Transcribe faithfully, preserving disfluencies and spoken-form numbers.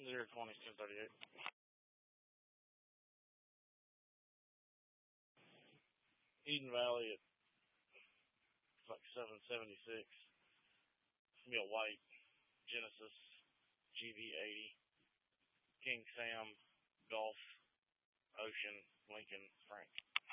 zero twenty, ten thirty-eight. Eden Valley at like seven seventy-six. It's gonna be a white Genesis G V eighty. King Sam, Golf, Ocean, Lincoln, Frank.